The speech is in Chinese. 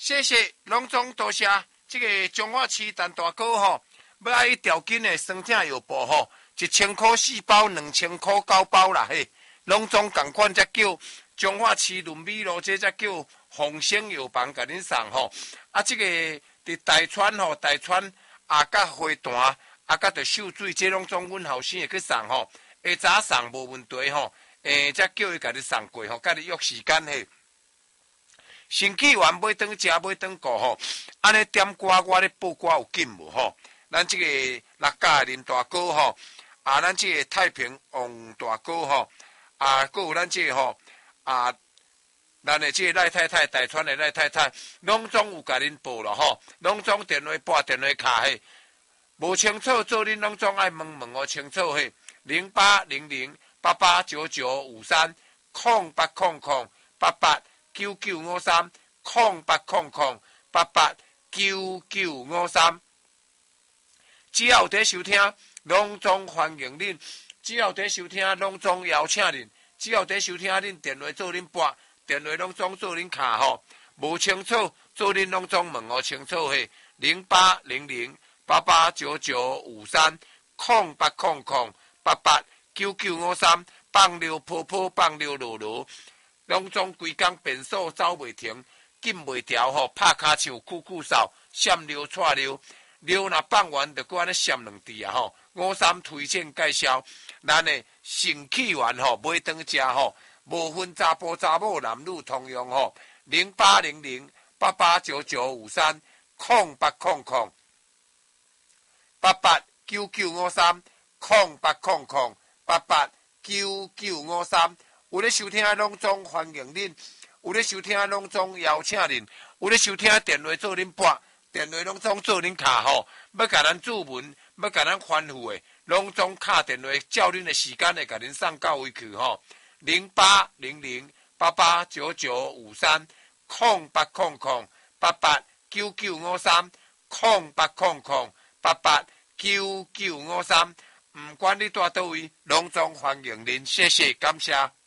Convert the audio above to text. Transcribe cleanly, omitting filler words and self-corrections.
谢谢，隆重多谢。这个彰化市陈大哥吼，要爱条件的酸痛药布吼，1000块4包，2000块9包啦嘿。隆重共款才叫彰化市伦美路，这才叫丰盛药房甲恁送吼。啊，这个伫台川吼，台川啊甲花坛啊甲着秀水，这拢总阮后生会去送吼。下早送无问题吼，才叫伊甲你送过吼，甲你约时间嘿。生气完买顿食，买顿顾吼，安尼点歌我咧报歌有紧无吼？咱这个六甲林大哥吼，啊，咱这个太平王大哥吼，啊，还有咱这个吼，啊，咱的这个赖太太，台川的赖太太，拢总有甲恁报了吼，拢总电话拨电话卡嘿，无清楚做恁拢总爱问问哦清楚嘿，0800889953，0800889953，只要有在收听，拢总欢迎恁；只要有在收听，拢总邀请恁；只要有在收听，恁电话做恁拨，电话拢总做恁卡吼。无清楚，做恁拢总问哦清楚嘿，0800889953，0800889953，放溜泡泡，放溜落落，拢总规工变数走袂停，紧袂调吼，拍骹手酷酷扫，闪溜窜溜。溜若放完，就搁安尼闪两滴啊吼！53推荐介绍，咱的生气丸吼，买顿食吼，无分查甫查某男女通用吼，0800889953，0800889953，有咧收听拢总欢迎恁，有咧收听拢总邀请恁，有咧收听电话做恁拨。电话拢总做恁卡吼，要甲咱注文，要甲咱吩咐的，拢总敲电话，照恁的时间会甲恁送到位去吼。0800889953，0800889953，不管你住倒位，拢总欢迎恁，谢谢，感谢。